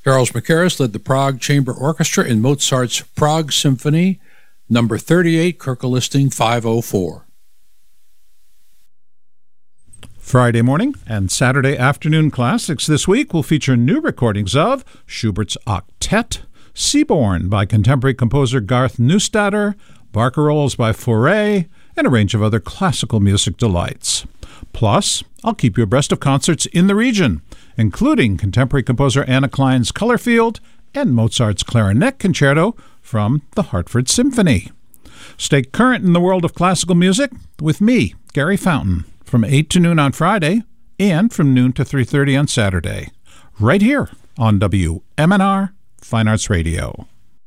Charles Mackerras led the Prague Chamber Orchestra in Mozart's Prague Symphony, number 38, Kirkel listing 504. Friday morning and Saturday afternoon classics this week will feature new recordings of Schubert's Octet, Seaborn by contemporary composer Garth Neustadter, Barcarolles by Fauré, and a range of other classical music delights. Plus, I'll keep you abreast of concerts in the region, including contemporary composer Anna Klein's Colorfield and Mozart's Clarinet Concerto from the Hartford Symphony. Stay current in the world of classical music with me, Gary Fountain, from 8 to noon on Friday and from noon to 3:30 on Saturday, right here on WMNR Fine Arts Radio.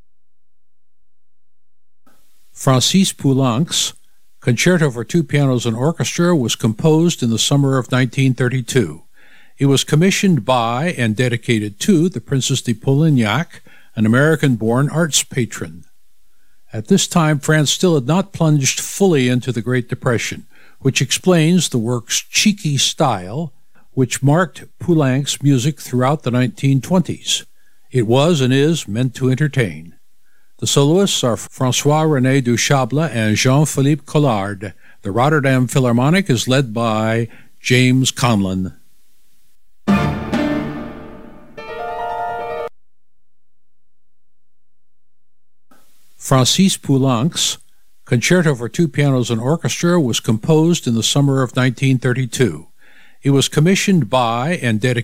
Francis Poulenc's Concerto for Two Pianos and Orchestra was composed in the summer of 1932. It was commissioned by and dedicated to the Princess de Polignac, an American-born arts patron. At this time, France still had not plunged fully into the Great Depression, which explains the work's cheeky style, which marked Poulenc's music throughout the 1920s. It was and is meant to entertain. The soloists are François-René Duchable and Jean-Philippe Collard. The Rotterdam Philharmonic is led by James Conlon. Francis Poulenc's Concerto for Two Pianos and Orchestra was composed in the summer of 1932. It was commissioned by and dedicated